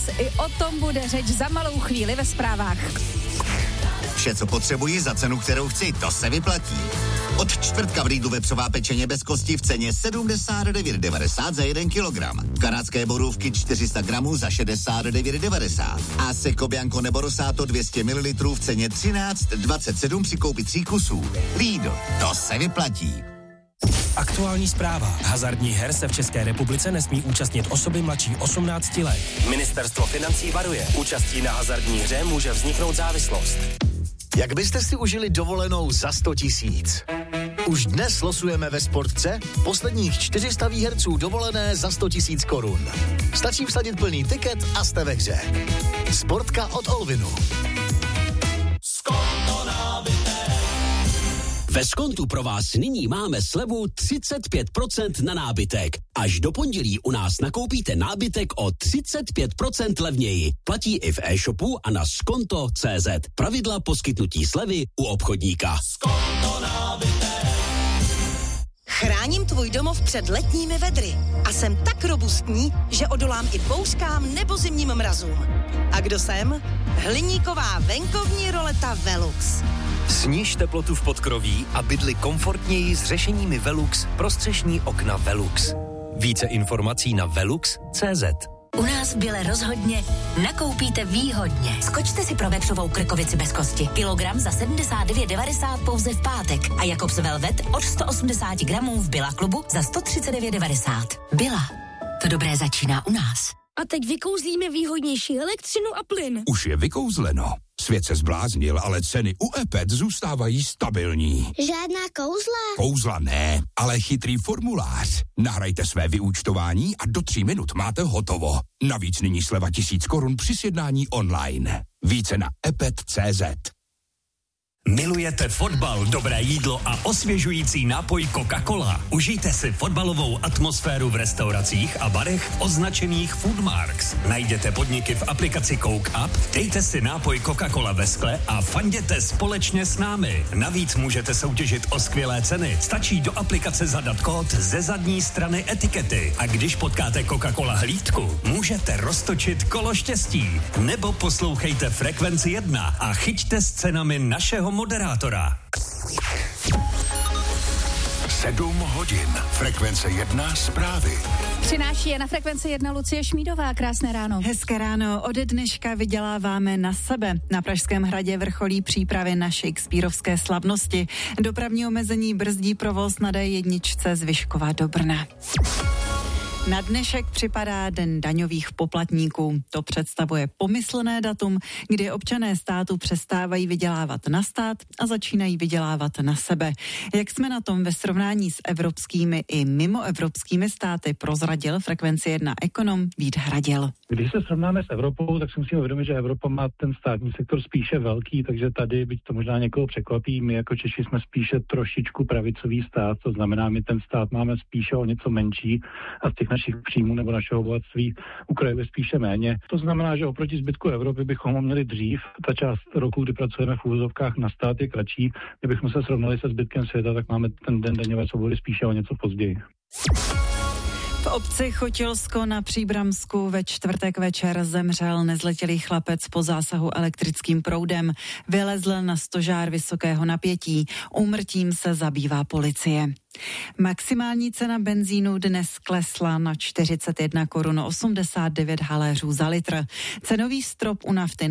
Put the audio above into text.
I o tom bude řeč za malou chvíli ve zprávách. Vše, co potřebuji za cenu, kterou chci, to se vyplatí. Od čtvrtka v Lidlu vepřová pečeně bez kosti v ceně 79,90 za 1 kilogram. Kanadské borůvky 400 gramů za 69,90. A Seco Bianco nebo Rosato 200 ml v ceně 13,27 při koupi 3 kusů. Lidl, to se vyplatí. Aktuální zpráva. Hazardních her se v České republice nesmí účastnit osoby mladší 18 let. Ministerstvo financí varuje. Účastí na hazardní hře může vzniknout závislost. Jak byste si užili dovolenou za 100 000? Už dnes losujeme ve Sportce posledních 400 výherců dovolené za 100 000 korun. Stačí vsadit plný tiket a jste ve hře. Sportka od Olvinu. Ve Skontu pro vás nyní máme slevu 35% na nábytek. Až do pondělí u nás nakoupíte nábytek o 35% levněji. Platí i v e-shopu a na skonto.cz. Pravidla poskytnutí slevy u obchodníka. Skonto nábytek. Chráním tvůj domov před letními vedry a jsem tak robustní, že odolám i bouřkám nebo zimním mrazům. A kdo jsem? Hliníková venkovní roleta Velux. Sníž teplotu v podkroví a bydli komfortněji s řešeními Velux pro střešní okna Velux. Více informací na velux.cz. U nás v Bile rozhodně nakoupíte výhodně. Skočte si pro vepřovou krkovici bez kosti. Kilogram za 79,90 pouze v pátek. A Jakobs Velvet od 180 gramů v Billa klubu za 139,90. Billa. To dobré začíná u nás. A teď vykouzlíme výhodnější elektřinu a plyn. Už je vykouzleno. Svět se zbláznil, ale ceny u EPET zůstávají stabilní. Žádná kouzla? Kouzla ne, ale chytrý formulář. Nahrajte své vyúčtování a do 3 minut máte hotovo. Navíc nyní sleva 1000 korun při sjednání online. Více na epet.cz. Milujete fotbal, dobré jídlo a osvěžující nápoj Coca-Cola? Užijte si fotbalovou atmosféru v restauracích a barech označených Foodmarks. Najděte podniky v aplikaci Coke Up, dejte si nápoj Coca-Cola ve skle a fanděte společně s námi. Navíc můžete soutěžit o skvělé ceny. Stačí do aplikace zadat kód ze zadní strany etikety. A když potkáte Coca-Cola hlídku, můžete roztočit kolo štěstí. Nebo poslouchejte Frekvenci 1 a chyťte s cenami našeho moderátora. 7 hodin. Frekvence 1 zprávy. Přináší je na Frekvenci 1 Lucie Šmídová. Krásné ráno. Hezké ráno. Ode dneška vyděláváme na sebe. Na Pražském hradě vrcholí přípravy na Shakespearovské slavnosti. Dopravní omezení brzdí provoz na D1 z Vyškova do Brna. Na dnešek připadá Den daňových poplatníků. To představuje pomyslné datum, kdy občané státu přestávají vydělávat na stát a začínají vydělávat na sebe. Jak jsme na tom ve srovnání s evropskými i mimoevropskými státy, prozradil Frekvenci 1 ekonom Vít Hradil. Když se srovnáme s Evropou, tak si musíme uvědomit, že Evropa má ten státní sektor spíše velký, takže tady, byť to možná někoho překvapí, my jako Češi jsme spíše trošičku pravicový stát, to znamená, my ten stát máme spíše o něco menší a z těch našich příjmů nebo našeho bohatství ukrajuje spíše méně. To znamená, že oproti zbytku Evropy bychom ho měli dřív. Ta část roku, kdy pracujeme v úvozovkách na stát, je kratší. Kdybychom se srovnali se zbytkem světa, tak máme ten Den daňové svobody spíše o něco později. V obci Chotilsko na Příbramsku ve čtvrtek večer zemřel nezletilý chlapec po zásahu elektrickým proudem. Vylezl na stožár vysokého napětí. Úmrtím se zabývá policie. Maximální cena benzínu dnes klesla na 41,89 Kč za litr. Cenový strop u nafty